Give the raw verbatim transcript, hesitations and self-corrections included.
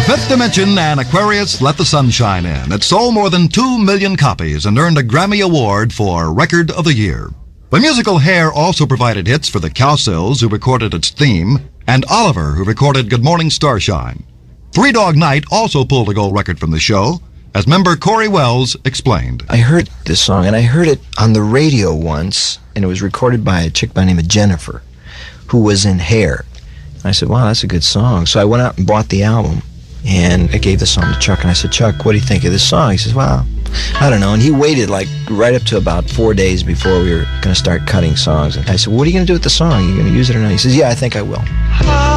Fifth Dimension and Aquarius Let the Sun Shine In. It sold more than two million copies and earned a Grammy Award for Record of the Year. The musical Hair also provided hits for the Cowsills, who recorded its theme, and Oliver, who recorded Good Morning Starshine. Three Dog Night also pulled a gold record from the show, as member Corey Wells explained. I heard this song, and I heard it on the radio once, and it was recorded by a chick by the name of Jennifer, who was in Hair. And I said, wow, that's a good song. So I went out and bought the album. And I gave the song to Chuck, and I said, Chuck, what do you think of this song? He says, well, I don't know. And he waited like right up to about four days before we were going to start cutting songs. And I said, well, what are you going to do with the song? Are you going to use it or not? He says, yeah, I think I will.